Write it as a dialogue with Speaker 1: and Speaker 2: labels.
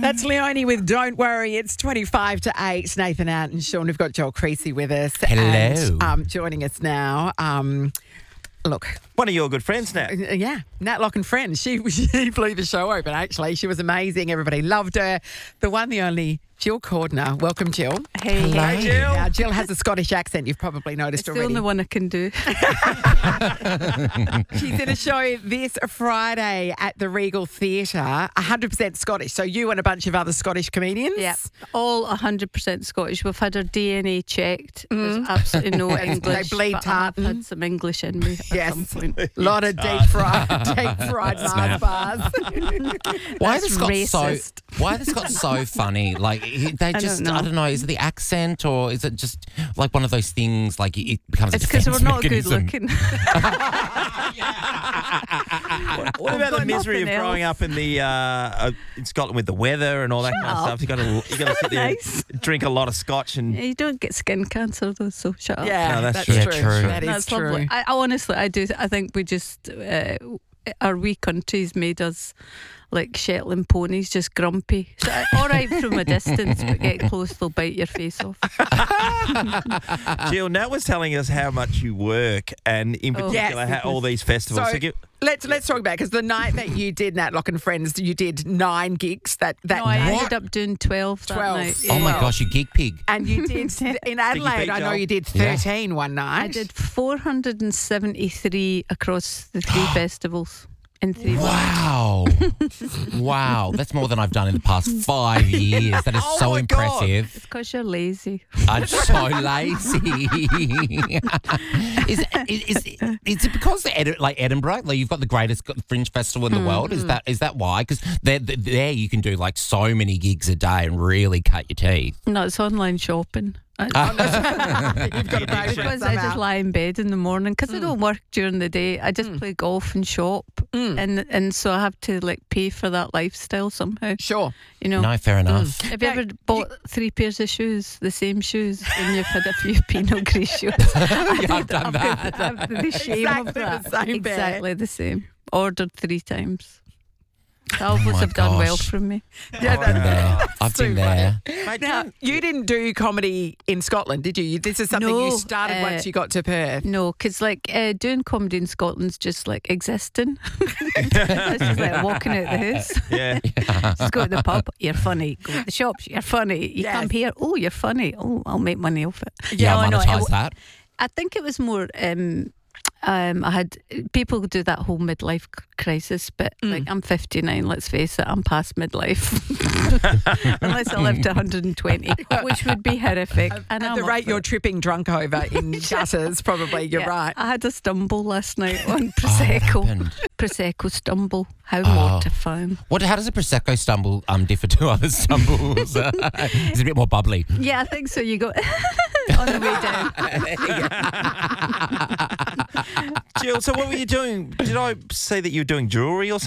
Speaker 1: That's Leonie with Don't Worry. It's 25 to 8. Nathan out and Sean, we've got Joel Creasy with us.
Speaker 2: Hello.
Speaker 1: And, joining us now. Look.
Speaker 3: One of your good friends now.
Speaker 1: Yeah, Nat Lock and Friends. She blew the show open, actually. She was amazing. Everybody loved her. The one, the only, Jill Cordner. Welcome, Jill.
Speaker 4: Hey.
Speaker 3: Hey, Jill.
Speaker 1: Now, Jill has a Scottish accent. You've probably noticed
Speaker 4: It's
Speaker 1: already.
Speaker 4: the only one I can do.
Speaker 1: She's in a show this Friday at the Regal Theatre, 100% Scottish. So you and a bunch of other Scottish comedians?
Speaker 4: Yeah, all 100% Scottish. We've had our DNA checked. There's absolutely no English.
Speaker 1: They bleed
Speaker 4: but I have
Speaker 1: tartan.
Speaker 4: had some English in me at some point.
Speaker 1: A lot of deep fried Mars bars.
Speaker 2: Why has this got
Speaker 4: racist.
Speaker 2: Why has this got so funny? Like they just,
Speaker 4: know.
Speaker 2: I don't know. Is it the accent or is it just like one of those things? Like it becomes a
Speaker 4: It's because
Speaker 2: defense
Speaker 4: we're not good
Speaker 2: mechanism?
Speaker 4: looking.
Speaker 3: What about the
Speaker 4: got
Speaker 3: misery of
Speaker 4: nothing
Speaker 3: growing
Speaker 4: else.
Speaker 3: up in the in Scotland with the weather and all that kind of stuff? You got to sit there,
Speaker 4: Nice.
Speaker 3: drink a lot of scotch, and
Speaker 4: You don't get skin cancer though, so shut up.
Speaker 1: Yeah,
Speaker 3: No, that's
Speaker 1: that's
Speaker 3: true.
Speaker 1: true.
Speaker 2: Yeah, true.
Speaker 1: That is
Speaker 4: That's
Speaker 1: true.
Speaker 4: lovely. I honestly, I do. I think we just our wee country's made us like Shetland ponies, just grumpy. So, all right from a distance, but get close, they'll bite your face off.
Speaker 3: Jill, Nat was telling us how much you work, and in particular,
Speaker 1: Yes.
Speaker 3: how all these festivals.
Speaker 1: So let's talk about it, because the night that you did Nat Lock and Friends, you did 9 gigs that
Speaker 4: No, I
Speaker 1: night.
Speaker 4: ended up doing 12 that
Speaker 1: 12.
Speaker 4: night.
Speaker 2: Oh my
Speaker 1: Yeah.
Speaker 2: gosh, you geek pig.
Speaker 1: And you did in Adelaide. I know you did 13 one night.
Speaker 4: I did 473 across the 3 festivals in 3 months.
Speaker 2: Wow. Wow. That's more than I've done in the past 5 years. That is
Speaker 1: Oh
Speaker 2: so
Speaker 1: my God.
Speaker 2: impressive.
Speaker 4: It's because you're lazy.
Speaker 2: I'm so lazy. is it because like Edinburgh, like you've got the greatest fringe festival in the world? Is that why? Because there you can do like so many gigs a day and really cut your teeth.
Speaker 4: No, it's online shopping.
Speaker 1: You've got to pay for it
Speaker 4: Because I just
Speaker 1: somehow.
Speaker 4: lie in bed in the morning because I don't work during the day. I just play golf and shop, and so I have to like pay for that lifestyle somehow.
Speaker 1: Sure.
Speaker 4: You know.
Speaker 2: No, fair enough.
Speaker 4: Have you
Speaker 1: Now,
Speaker 4: ever bought 3 pairs of shoes, the same shoes, and you've had a few Pinot Grigios?
Speaker 2: Yeah, I've done that.
Speaker 4: The shame of
Speaker 1: Exactly
Speaker 4: that.
Speaker 1: the same pair.
Speaker 4: Exactly the same. Ordered 3 times. Always
Speaker 2: my
Speaker 4: have done well
Speaker 2: gosh.
Speaker 4: from me.
Speaker 1: Yeah,
Speaker 2: I've been there. I've
Speaker 1: too
Speaker 2: been there.
Speaker 3: Mate,
Speaker 1: Now, you didn't do comedy in Scotland, did you? This is something you
Speaker 4: No,
Speaker 1: started once you got to Perth.
Speaker 4: No, because like doing comedy in Scotland's just like existing. It's just like walking out the house.
Speaker 3: yeah.
Speaker 4: Just go to the pub, you're funny. Go to the shops, you're funny. You
Speaker 1: Yes.
Speaker 4: come here, oh, you're funny. Oh, I'll make money off it.
Speaker 2: Yeah,
Speaker 4: No,
Speaker 2: monetize that.
Speaker 4: I think it was more. I had people do that whole midlife crisis, but like I'm 59. Let's face it, I'm past midlife. Unless I lived to 120, which would be horrific. And
Speaker 1: At
Speaker 4: I'm
Speaker 1: the
Speaker 4: up
Speaker 1: rate
Speaker 4: for
Speaker 1: you're
Speaker 4: it.
Speaker 1: tripping drunk over in gutters, probably, you're
Speaker 4: Yeah,
Speaker 1: right.
Speaker 4: I had a stumble last night on
Speaker 2: What
Speaker 4: Prosecco.
Speaker 2: happened?
Speaker 4: Prosecco stumble. How
Speaker 2: Oh.
Speaker 4: mortifying.
Speaker 2: How does a Prosecco stumble differ to other stumbles? It's a bit more bubbly.
Speaker 4: Yeah, I think so. You go on the way down.
Speaker 3: Jill, so what were you doing? Did I say that you were doing jewellery or something?